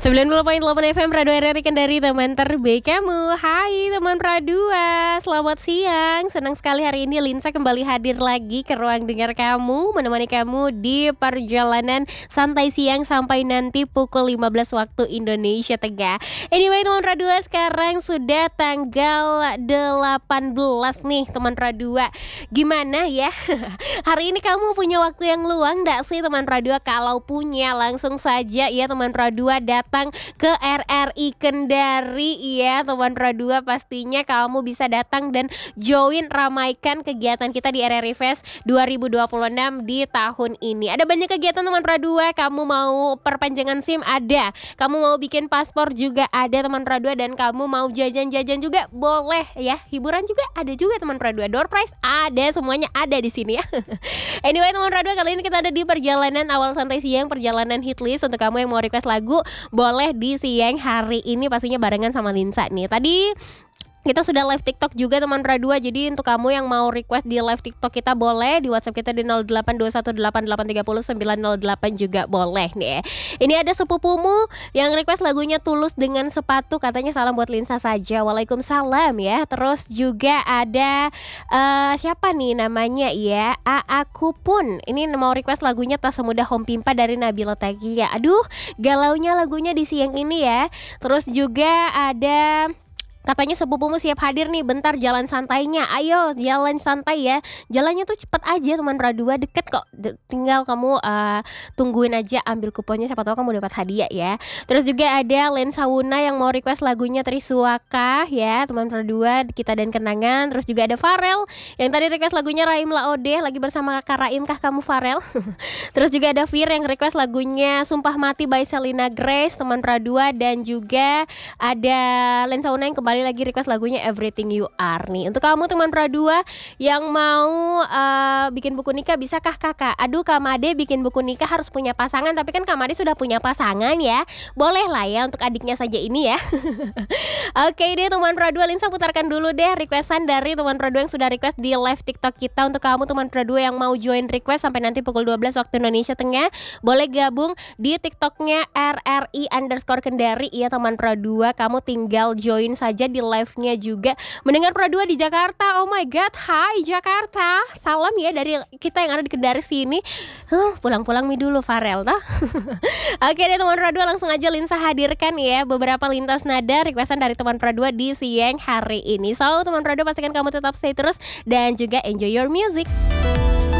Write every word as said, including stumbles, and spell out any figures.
sembilan puluh koma delapan F M Radio R R I Kendari, teman terbaik kamu. Hai teman Pradua, selamat siang. Senang sekali hari ini Linsa kembali hadir lagi ke ruang dengar kamu, menemani kamu di perjalanan santai siang sampai nanti pukul lima belas waktu Indonesia Tengah. Anyway teman Pradua, sekarang sudah tanggal delapan belas nih teman Pradua. Gimana ya? Hari ini kamu punya waktu yang luang gak sih teman Pradua? Kalau punya, langsung saja ya teman Pradua datang ke R R I Kendari ya teman Pradua. Pastinya kamu bisa datang dan join ramaikan kegiatan kita di R R I Fest dua ribu dua puluh enam di tahun ini. Ada banyak kegiatan teman Pradua. Kamu mau perpanjangan SIM ada, kamu mau bikin paspor juga ada teman Pradua, dan kamu mau jajan-jajan juga boleh ya. Hiburan juga ada juga teman Pradua. Door prize ada, semuanya ada di sini ya. Anyway teman Pradua, kali ini kita ada di perjalanan awal santai siang, perjalanan hitlist. Untuk kamu yang mau request lagu, boleh di siang hari ini pastinya barengan sama Linsa nih. Tadi kita sudah live TikTok juga teman Pradua. Jadi untuk kamu yang mau request di live TikTok kita boleh, di WhatsApp kita di nol delapan dua satu delapan delapan tiga nol sembilan nol delapan juga boleh nih. Ini ada sepupumu yang request lagunya Tulus dengan Sepatu, katanya salam buat Linsa saja. Waalaikumsalam ya. Terus juga ada uh, siapa nih namanya ya, A Aku Pun. Ini mau request lagunya Tak Semudah Home Pimpa dari Nabila Tagia. Aduh, galaunya lagunya di siang ini ya. Terus juga ada, katanya sepupumu siap hadir nih, bentar jalan santainya. Ayo jalan santai ya. Jalannya tuh cepet aja teman Pradua, deket kok. D- tinggal kamu uh, tungguin aja, ambil kuponnya, siapa tahu kamu dapat hadiah ya. Terus juga ada Lensa Wuna yang mau request lagunya Trisuaka ya teman Pradua, Kita dan Kenangan. Terus juga ada Farel yang tadi request lagunya Raim Laode, lagi bersama Kak Raim kah kamu Farel? Terus juga ada Fir yang request lagunya Sumpah Mati by Selina Grace teman Pradua. Dan juga ada Lensa Wuna yang kembali lagi request lagunya Everything You Are nih. Untuk kamu teman Pradua yang mau uh, bikin buku nikah, bisakah kakak? Aduh Kak Made, bikin buku nikah harus punya pasangan, tapi kan Kak Made sudah punya pasangan ya. Boleh lah ya untuk adiknya saja ini ya. Oke deh teman Pradua, Linsa putarkan dulu deh requestan dari teman Pradua yang sudah request di live TikTok kita. Untuk kamu teman Pradua yang mau join request sampai nanti pukul dua belas waktu Indonesia Tengah, boleh gabung di TikToknya R R I underscore Kendari ya teman Pradua. Kamu tinggal join saja di live-nya juga. Mendengar Pradua di Jakarta. Oh my god, hai Jakarta. Salam ya dari kita yang ada di Kendari sini. Huh, pulang-pulang mi dulu Farel toh. Oke deh teman Pradua, langsung aja Linsa hadirkan ya beberapa lintas nada requestan dari teman Pradua di siang hari ini. So teman Pradua, pastikan kamu tetap stay terus dan juga enjoy your music.